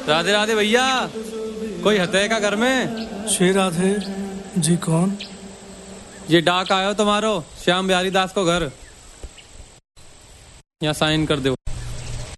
राधे राधे भैया, कोई हते का घर में? श्री राधे जी। कौन? ये डाक आयो तुम्हारो श्याम बिहारी दास को घर, यहाँ साइन कर दो।